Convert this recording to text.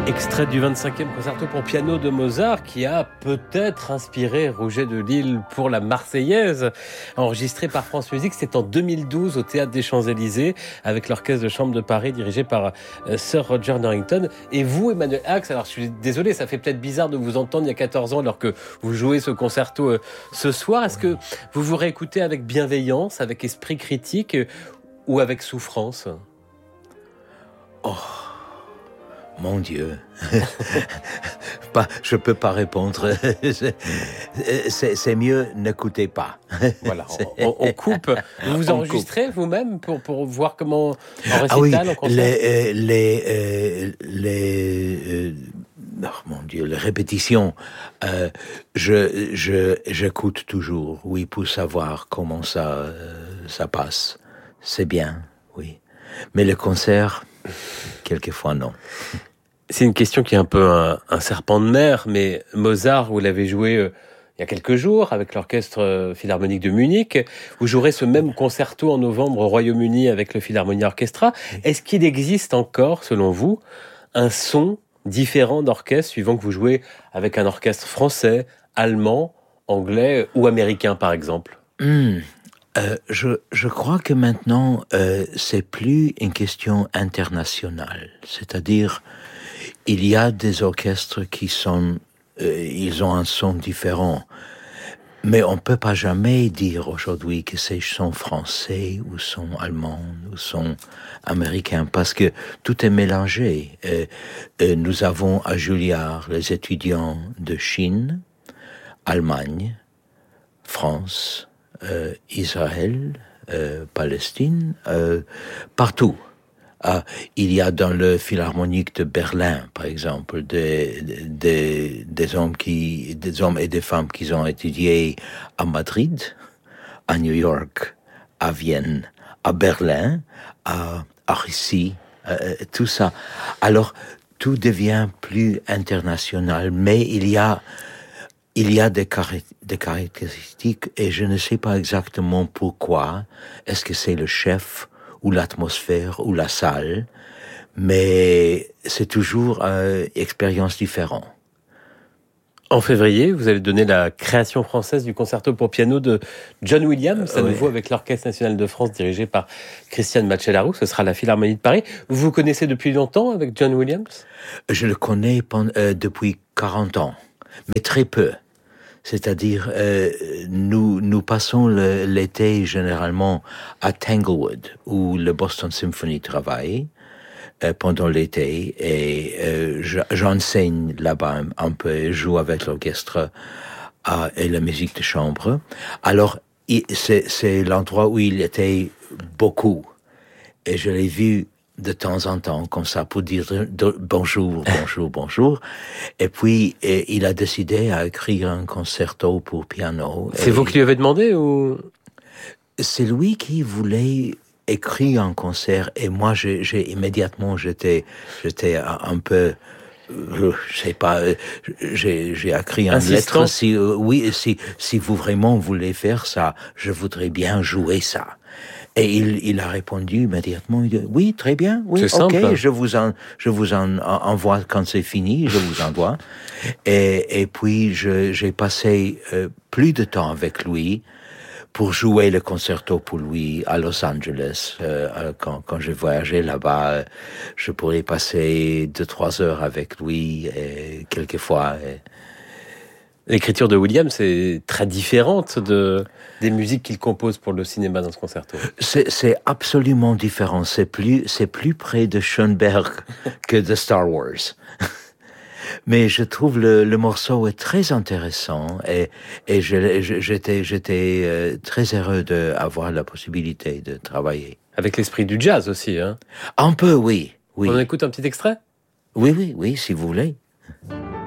Extrait du 25e concerto pour piano de Mozart qui a peut-être inspiré Rouget de Lille pour la Marseillaise, enregistré par France Musique. C'était en 2012 au Théâtre des Champs-Élysées avec l'Orchestre de Chambre de Paris dirigé par Sir Roger Norrington. Et vous, Emmanuel Ax, alors je suis désolé, ça fait peut-être bizarre de vous entendre il y a 14 ans alors que vous jouez ce concerto ce soir. Est-ce que vous vous réécoutez avec bienveillance, avec esprit critique ou avec souffrance ? Oh, mon Dieu. Je peux pas répondre. C'est mieux, n'écoutez pas. Voilà, on coupe. Vous vous enregistrez vous-même pour voir comment en récital, en concert? Oh mon Dieu, les répétitions. J'écoute toujours, oui, pour savoir comment ça passe. C'est bien, oui. Mais le concert, quelquefois non. C'est une question qui est un peu un serpent de mer, mais Mozart, vous l'avez joué il y a quelques jours avec l'Orchestre Philharmonique de Munich. Vous jouerez ce même concerto en novembre au Royaume-Uni avec le Philharmonia Orchestra. Est-ce qu'il existe encore, selon vous, un son différent d'orchestre suivant que vous jouez avec un orchestre français, allemand, anglais ou américain, par exemple ? Je crois que maintenant, c'est plus une question internationale. C'est-à-dire, il y a des orchestres qui sont, ils ont un son différent. Mais on peut pas jamais dire aujourd'hui que c'est son français ou son allemand ou son américain parce que tout est mélangé. Nous avons à Juilliard les étudiants de Chine, Allemagne, France, Israël, Palestine, partout. Il y a dans le Philharmonique de Berlin, par exemple, des hommes et des femmes qui ont étudié à Madrid, à New York, à Vienne, à Berlin, à Russie, tout ça. Alors, tout devient plus international, mais il y a des caractéristiques et je ne sais pas exactement pourquoi. Est-ce que c'est le chef ou l'atmosphère ou la salle? Mais c'est toujours une expérience différente. En février, vous allez donner la création française du concerto pour piano de John Williams, à nouveau avec l'Orchestre national de France dirigé par Christiane Macellaro. Ce sera la Philharmonie de Paris. Vous vous connaissez depuis longtemps avec John Williams ? Je le connais depuis 40 ans, mais très peu. C'est-à-dire, nous passons l'été généralement à Tanglewood, où le Boston Symphony travaille pendant l'été, et j'enseigne là-bas un peu, joue avec l'orchestre et la musique de chambre. Alors, c'est l'endroit où il était beaucoup, et je l'ai vu de temps en temps, comme ça, pour dire bonjour. Et puis, il a décidé à écrire un concerto pour piano. C'est vous qui lui avez demandé ou? C'est lui qui voulait écrire un concert et moi, immédiatement, j'étais un peu, je sais pas, j'ai écrit une lettre. Si vous vraiment voulez faire ça, je voudrais bien jouer ça. Et il a répondu immédiatement, il dit, oui, très bien, oui, c'est ok, simple. je vous en envoie quand c'est fini, je vous envoie. Et puis, j'ai passé plus de temps avec lui pour jouer le concerto pour lui à Los Angeles. Quand je voyageais là-bas, je pourrais passer 2-3 heures avec lui, et quelquefois. L'écriture de Williams est très différente des musiques qu'il compose pour le cinéma dans ce concerto. C'est absolument différent. C'est plus près de Schoenberg que de Star Wars. Mais je trouve le morceau est très intéressant et j'étais très heureux d'avoir la possibilité de travailler. Avec l'esprit du jazz aussi, hein? Un peu, oui. On écoute un petit extrait? Oui, si vous voulez.